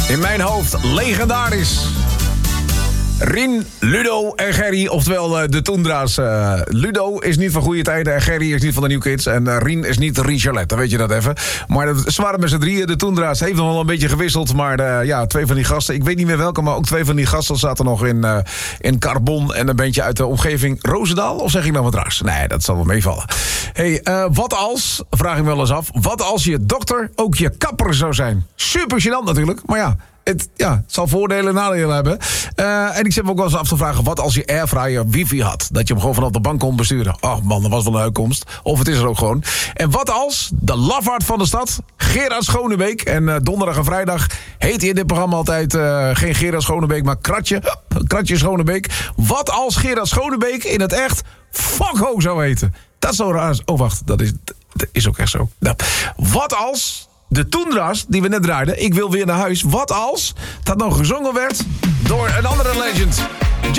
In mijn hoofd legendarisch. Rien, Ludo en Gerry, oftewel de Toendra's. Ludo is niet van goede tijden en Gerry is niet van de New Kids. En Rien is niet Rien Charlotte, dan weet je dat even. Maar ze waren met z'n drieën, de Toendra's. Heeft nog wel een beetje gewisseld, maar twee van die gasten... ik weet niet meer welke, maar ook twee van die gasten zaten nog in Carbon... en een bandje uit de omgeving Roosendaal. Of zeg ik nou wat raars? Nee, dat zal wel meevallen. Hey, wat als, vraag ik me wel eens af... wat als je dokter ook je kapper zou zijn? Super gênant natuurlijk, maar ja... Het zal voordelen en nadelen hebben. En ik zit me ook wel eens af te vragen... wat als je airfryer wifi had? Dat je hem gewoon vanaf de bank kon besturen. Oh man, dat was wel een uitkomst. Of het is er ook gewoon. En wat als de lafaard van de stad... Gerard Schonebeek... en donderdag en vrijdag heet hij in dit programma altijd... geen Gerard Schonebeek, maar Kratje Schonebeek. Wat als Gerard Schonebeek in het echt... Fuckho zou heten? Dat is zo raar. Oh, wacht. Dat is ook echt zo. Nou, wat als... de Toendra's die we net draaiden, ik wil weer naar huis. Wat als dat nou gezongen werd door een andere legend?